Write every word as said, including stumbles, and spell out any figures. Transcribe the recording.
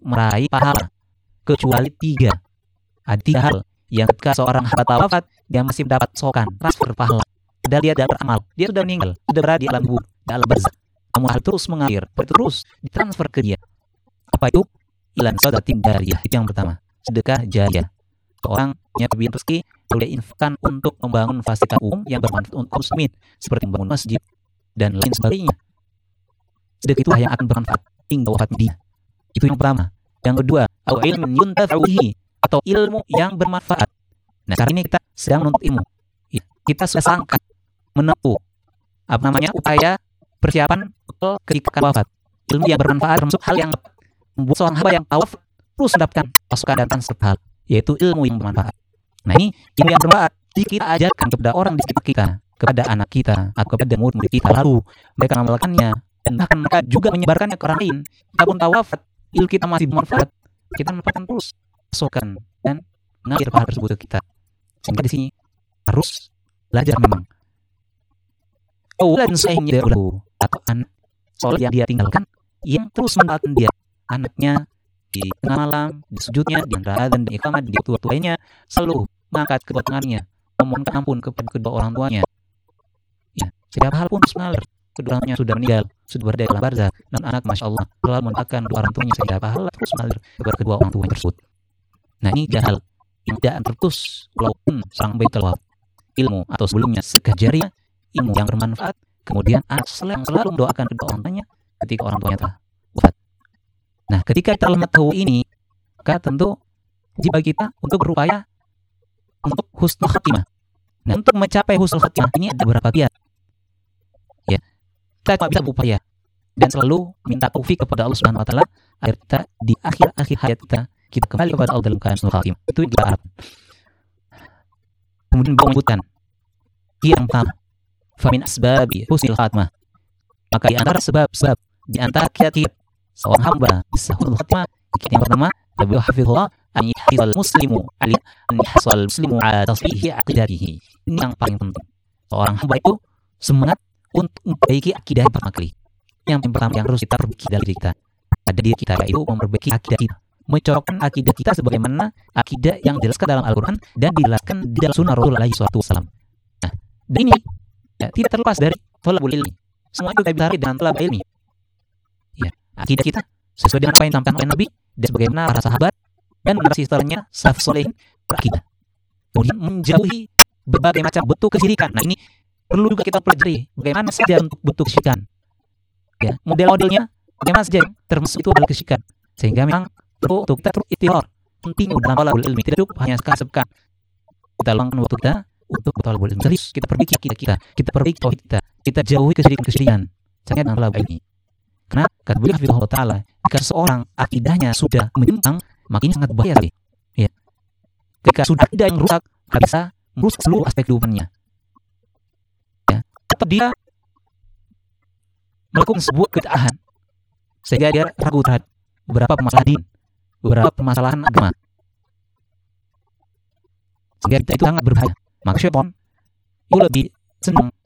meraih pahala, kecuali tiga. Ada tiga hal yang ketika seorang hamba wafat, dia masih mendapat sokan, transfer pahala. Padahal dia tidak beramal, dia sudah meninggal, sudah berada di alam kubur, di alam barzakh. Namun hal terus mengalir, terus ditransfer ke dia. Apa itu? Ilan shadaqatin jariyah, itu yang pertama. Sedekah jariyah. Seorang punya kelebihan rezeki, boleh infakkan untuk membangun fasilitas umum yang bermanfaat untuk muslimin, seperti membangun masjid dan lain sebagainya. Sedekah itulah yang akan bermanfaat hingga wafat dia. Itu yang pertama. Yang kedua, au ilmin yuntafa'u bihi, atau ilmu yang bermanfaat. Nah, saat ini kita sedang menuntut ilmu. Kita sudah sangka menempuh apa namanya upaya persiapan ketika wafat. Ilmu yang bermanfaat termasuk hal yang membuat seorang hamba yang tawaf terus mendapatkan pasukan dan transfer hal, yaitu ilmu yang bermanfaat. Nah, ini ilmu yang bermanfaat kita ajarkan kepada orang di sekitar kita, kepada anak kita atau kepada murid-murid kita, lalu mereka mengamalkannya dan bahkan mereka juga menyebarkannya ke orang lain. Kita pun tawafat, ilmu kita masih bermanfaat, kita mendapatkan terus pasukan dan mengalir pahala tersebut ke kita. Sehingga di sini harus belajar memang. Awalan sahihnya dahulu, atau anak soleh yang dia tinggalkan yang terus mendoakan dia, anaknya di tengah malam, di sujudnya, di antara adzan dan iqamah, di waktu lainnya selalu mengangkat kedua tangannya, memohonkan ampun kepada kedua orang tuanya. Ya, setiap hal pun terus mengalir. Kedua orang tuanya sudah meninggal, sudah berada dalam barzakh, dan anak masya Allah selalu mendoakan kedua orang tuanya sehingga pahala terus mengalir kepada kedua orang tuanya tersebut. Nah, ini tiga hal yang tidak terputus walaupun seorang baik telah ilmu atau sebelumnya sedekah jariyah, ilmu yang bermanfaat, kemudian anak yang selalu mendoakan kedua orang tuanya ketika orang tuanya telah wafat. Nah, ketika kita telah mengetahui ini, maka tentu wajib bagi kita untuk berupaya untuk husnul khatimah. Nah, untuk mencapai husnul khatimah ini ada beberapa kiat. Ya, kita bisa berupaya dan selalu minta taufik kepada Allah Subhanahu wa taala agar kita di akhir-akhir hayat kita kita kembali kepada Allah dalam keadaan husnul khatimah. Itu yang kita harapkan. Kemudian beliau menyebutkan yang pertama, famin asbabi husnul khatimah. Maka di antara sebab-sebab, di antara kiat-kiat seorang hamba bisa husnul khatimah, kiat yang pertama, beliau hafizullah an yahfizal muslimu ali an yahsal muslimu ala tasfihi aqidatihi. Ini yang paling penting. Seorang hamba itu semangat untuk memperbaiki akidah yang pertama kali. Yang pertama yang harus kita perbaiki dari diri kita, ada diri kita, yaitu memperbaiki akidah kita, mencorokkan akidah kita sebagaimana akidah yang dijelaskan dalam Al-Quran dan dijelaskan di dalam Sunnah Rasulullah shallallahu alaihi wasallam. Nah, ini ya, tidak terlepas dari thalabul ilmi. Semua itu kita bisa dengan thalab ilmi. Ya, akidah kita sesuai dengan apa yang disampaikan oleh Nabi dan sebagaimana para sahabat dan generasi setelahnya salafus shalihin berakidah. Kemudian menjauhi berbagai macam bentuk kesyirikan. Nah, ini perlu juga kita pelajari bagaimana saja untuk bentuk kesyirikan. Ya, model-modelnya bagaimana saja termasuk itu adalah kesyirikan. Sehingga memang perlu untuk kita terus ikhtiar penting dalam thalabul ilmi, tidak cukup hanya sekali-sekali kita luangkan waktu kita untuk thalabul ilmi. Serius kita perbaiki akidah kita, kita perbaiki tauhid kita, kita jauhi kesyirikan-kesyirikan. Sangat dalam thalabul ilmi. Karena kata beliau hafizahullah taala, jika seorang akidahnya sudah menyimpang, maka ini sangat bahaya sekali. Ya. Ketika sudah akidah yang rusak, bisa merusak seluruh aspek kehidupannya. Ya. Atau dia melakukan sebuah keadaan sehingga dia ragu terhadap beberapa permasalahan din, beberapa permasalahan agama. Sehingga kita itu sangat berbahaya. Maka syaitan itu lebih senang